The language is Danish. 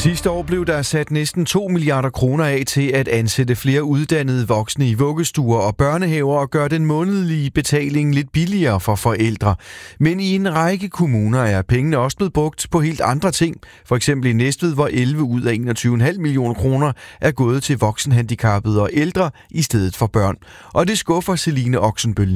Sidste år blev der sat næsten 2 milliarder kroner af til at ansætte flere uddannede voksne i vuggestuer og børnehaver og gøre den månedlige betaling lidt billigere for forældre. Men i en række kommuner er pengene også blevet brugt på helt andre ting. For eksempel i Næstved, hvor 11 ud af 21,5 millioner kroner er gået til voksenhandicappede og ældre i stedet for børn. Og det skuffer Celine Oxenbøl